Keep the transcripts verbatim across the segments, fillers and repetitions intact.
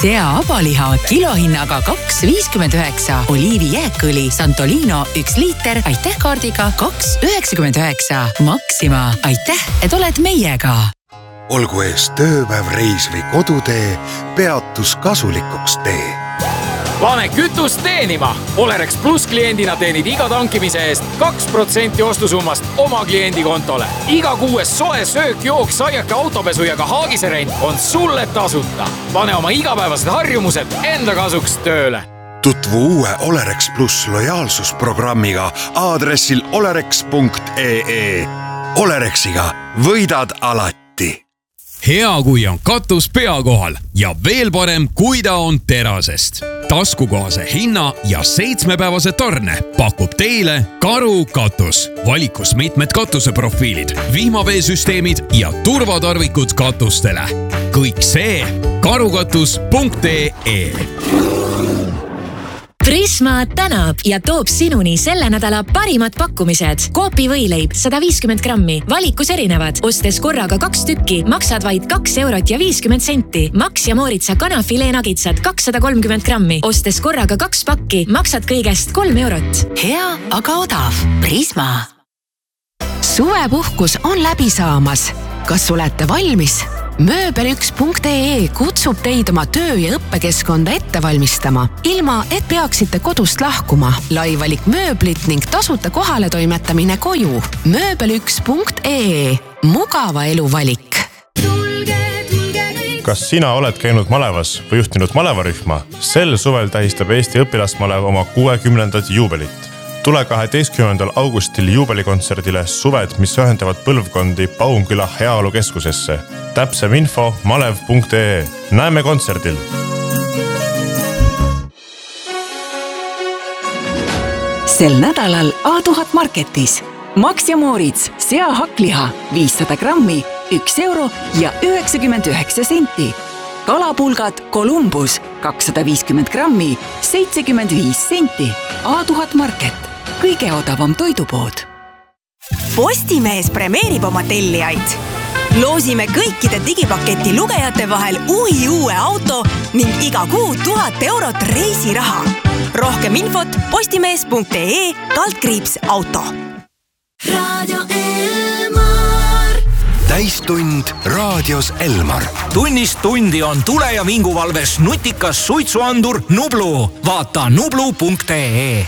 sea abaliha kilohinnaga kaks viiskümmend üheksa, oliivi jääkõli Santolino üks liiter, aitäh kaardiga kaks üheksakümmend üheksa. Maxima, aitäh, et oled meiega. Olgu ees tööpäev, reis või kodutee, peatus kasulikuks tee. Pane kütust teenima! Olerex Plus kliendina teenid iga tankimise eest kaks protsenti ostusummast oma kliendi kontole. Iga kuues soe söök, jook, saiake, autopesu ja ka haagiserent on sulle tasuta. Pane oma igapäevased harjumused enda kasuks tööle. Tutvu uue Olerex Plus lojaalsusprogrammiga aadressil olerex punkt ee. Olerexiga võidad alati. Hea, kui on katus pea kohal ja veel parem, kui ta on terasest. Taskukohase hinna ja seitsmepäevase tarne pakub teile Karu katus. Valikus mitmed katuseprofiilid, vihmaveesüsteemid ja turvatarvikud katustele. Kõik see karukatus punkt ee. Prisma tänab ja toob sinuni selle nädala parimad pakkumised. Coopi võileib sada viiskümmend grammi, valikus erinevad. Ostes korraga kaks tükki, maksad vaid kaks eurot ja viiskümmend senti. Max ja Mooritsa kanafilee nagitsad kakssada kolmkümmend grammi. Ostes korraga kaks pakki, maksad kõigest kolm eurot. Hea, aga odav. Prisma. Suvepuhkus on läbi saamas. Kas olete valmis? mööbel üks punkt ee kutsub teid oma töö- ja õppekeskkonda ette valmistama, ilma et peaksite kodust lahkuma. Laivalik mööblit ning tasuta kohale toimetamine koju. mööbel üks punkt ee. Mugava elu valik. Kas sina oled käinud malevas või juhtinud malevarühma? Sel suvel tähistab Eesti õpilasmalev oma kuuekümnendat juubelit. Tule kaheteistkümnendal augustil juubelikontserdile Suved, mis ühendavad põlvkondi Paunküla heaolukeskusesse. Täpsem info malev punkt ee. Näeme kontserdil! Sel nädalal A tuhat Marketis. Max ja Moritz, sea hakkliha, viissada grammi, üks euro ja üheksakümmend üheksa senti. Kalapulgad Columbus, kakssada viiskümmend grammi, seitsekümmend viis senti. A tuhat Market, kõige odavam toidupood. Postimees premeerib oma tellijaid. Loosime kõikide digipaketi lugejate vahel uhi uue auto ning iga kuu tuhat eurot reisiraha. Rohkem infot postimees punkt ee kaldkriips auto. Radio Elmar. Täistund raadios Elmar. Tunnist tundi on tule- ja vinguvalves nutikas suitsuandur Nublu. Vaata nublu punkt ee.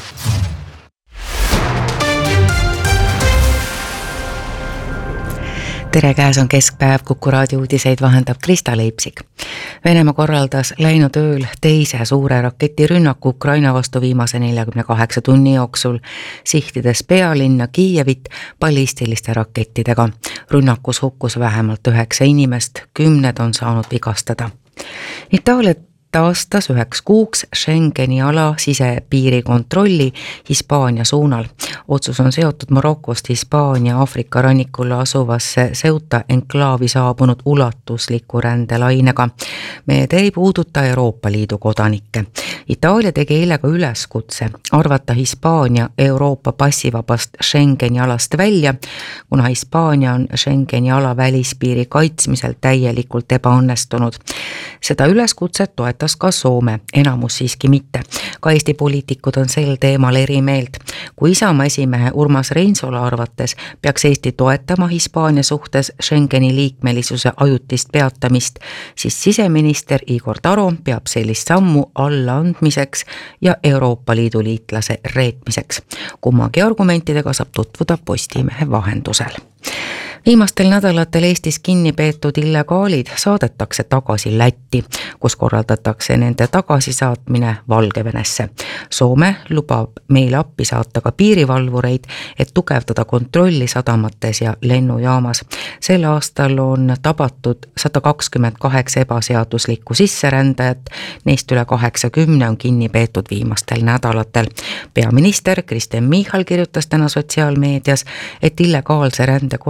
Tere, käes on keskpäev, Kuku raadio uudiseid vahendab Krista Leipsik. Venemaa korraldas läinud ööl teise suure raketirünnaku Ukraina vastu viimase neljakümne kaheksa tunni jooksul, sihtides pealinna Kiievit ballistiliste rakettidega. Rünnakus hukkus vähemalt üheksa inimest, kümned on saanud vigastada. Itaalia taastas üheks kuuks Schengeni ala sisepiiri kontrolli Hispaania suunal. Otsus on seotud Marokost Hispaania Aafrika rannikule asuvasse Ceuta enklaavi saabunud ulatusliku rändelainega. Meede ei puuduta Euroopa Liidu kodanikke. Itaalia tegi eile ka üleskutse arvata Hispaania Euroopa passivabast Schengeni alast välja, kuna Hispaania on Schengeni ala välispiiri kaitsmisel täielikult ebaõnnestunud. Seda üleskutset toetas ka Soome, enamus siiski mitte. Ka Eesti poliitikud on sel teemal eri meelt. Kui Isamaa esimehe Urmas Reinsalu arvates peaks Eesti toetama Hispaania suhtes Schengeni liikmelisuse ajutist peatamist, siis siseminister Igor Taro peab sellist sammu alla andmiseks ja Euroopa Liidu liitlase reetmiseks. Kummagi argumentidega saab tutvuda Postimehe vahendusel. Viimastel nädalatel Eestis kinni peetud illegaalid saadetakse tagasi Lätti, kus korraldatakse nende tagasisaatmine Valgevenesse. Soome lubab meile appi saata ka piirivalvureid, et tugevdada kontrolli sadamates ja lennujaamas. Sel aastal on tabatud sada kakskümmend kaheksa ebaseaduslikku sisserändajat, neist üle kaheksakümne on kinni peetud viimastel nädalatel. Peaminister Kristen Michal kirjutas täna sotsiaalmeedias, et illegaalse rände korraldajad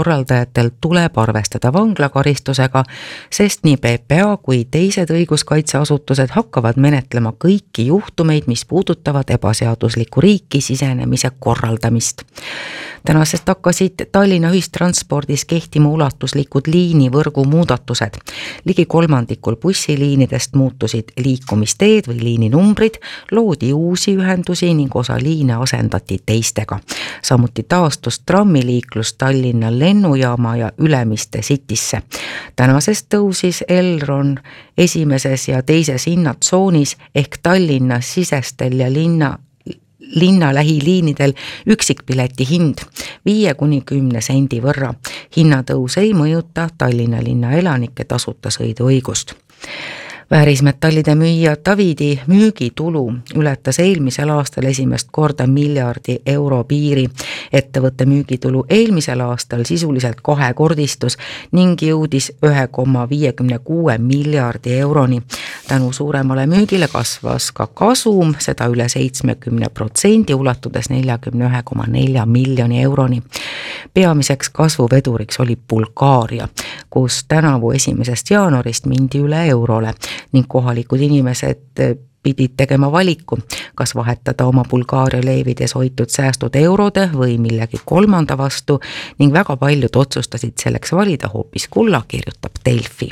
rikkujatel tuleb arvestada vanglakaristusega, sest nii P P A kui teised õiguskaitseasutused hakkavad menetlema kõiki juhtumeid, mis puudutavad ebaseadusliku riiki sisenemise korraldamist. Tänasest hakkasid Tallinna ühistranspordis kehtima ulatuslikud liinivõrgu muudatused. Ligi kolmandikul bussiliinidest muutusid liikumisteed või liininumbrid, loodi uusi ühendusi ning osa liine asendati teistega. Samuti taastus trammiliiklus Tallinna lennujaama ja Ülemiste Citysse. Tänasest tõusis Elron esimeses ja teises hinnatsoonis ehk Tallinna sisestel ja linna linna lähiliinidel üksikpileti hind viie kuni kümne sendi võrra. Hinnatõus ei mõjuta Tallinna linna elanike tasuta sõiduõigust. Väärismetallide müüja Davidi müügitulu ületas eelmisel aastal esimest korda miljardi euro piiri. Ettevõtte müügitulu eelmisel aastal sisuliselt kahekordistus ning jõudis ühe koma viiekümne kuue miljardi euroni. Tänu suuremale müügile kasvas ka kasum, seda üle seitsmekümne protsendi ulatudes neljakümne ühe koma nelja miljoni euroni. Peamiseks kasvuveduriks oli Bulgaaria, kus tänavu esimesest jaanuarist mindi üle eurole ning kohalikud inimesed pidid tegema valiku, kas vahetada oma Bulgaaria leevides hoitud säästud eurode või millegi kolmanda vastu ning väga paljud otsustasid selleks valida hoopis kulla, kirjutab Delfi.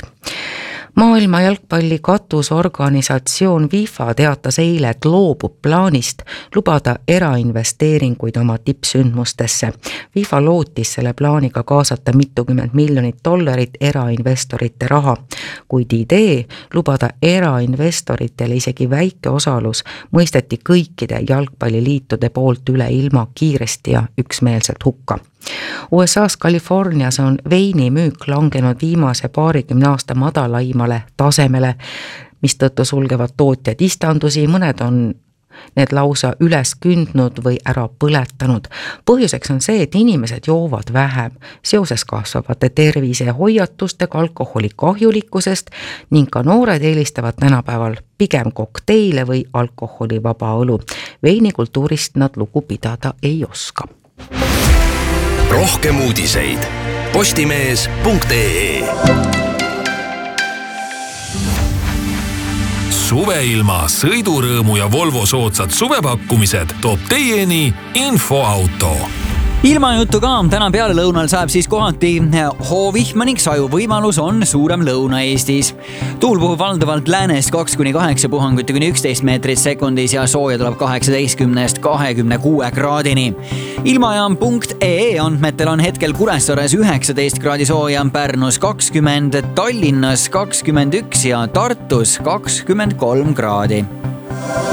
Maailma jalgpalli katusorganisatsioon FIFA teatas eile, et loobub plaanist lubada erainvesteeringuid oma tippsündmustesse. FIFA lootis selle plaaniga kaasata mitukümmend miljonit dollarit erainvestorite raha, kuid idee lubada erainvestoritele isegi väike osalus mõisteti kõikide jalgpalliliitude poolt üle ilma kiiresti ja üksmeelselt hukka. U S A's Californias on veini müük langenud viimase paarikümne aasta madalaimale tasemele, mis tõttu sulgevad tootjad istandusi, mõned on need lausa üles kündnud või ära põletanud. Põhjuseks on see, et inimesed joovad vähem seoses kasvavate tervisehoiatustega alkoholi kahjulikkusest ning ka noored eelistavad tänapäeval pigem kokteile või alkoholivaba õlu. Veinikultuurist nad lugu pidada ei oska. Rohkem uudiseid postimees punkt ee. Suveilma, sõidurõõmu ja Volvo soodsad suvepakkumised toob teieni Infoauto. Ilmajutu ka, täna peale lõunal saab siis kohati hoovihma ning saju võimalus on suurem Lõuna-Eestis. Tuul puhub valdavalt läänest kaks kuni kaheksa puhanguti kuni üksteist meetrit sekundis ja sooja tuleb kaheksateistkümnest kahekümne kuue kraadini. Ilmajaam punkt ee andmetel on hetkel Kuressaares üheksateist kraadi sooja, Pärnus kakskümmend, Tallinnas kakskümmend üks ja Tartus kakskümmend kolm kraadi.